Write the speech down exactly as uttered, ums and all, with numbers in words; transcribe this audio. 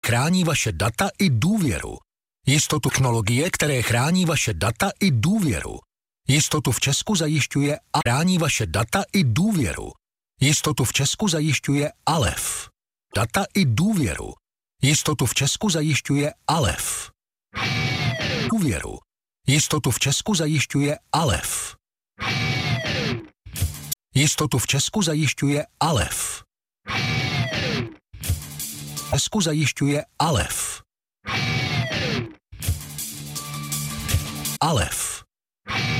chrání vaše data i důvěru. Jistotu technologie, které chrání vaše data i důvěru. Jistotu v Česku zajišťuje a chrání vaše data i důvěru. Jistotu v Česku zajišťuje Alef. Data i důvěru. Jistotu v Česku zajišťuje Alef. Důvěru. Jistotu v Česku zajišťuje Alef. Jistotu v Česku zajišťuje Alef. V Česku zajišťuje Alef. Alef.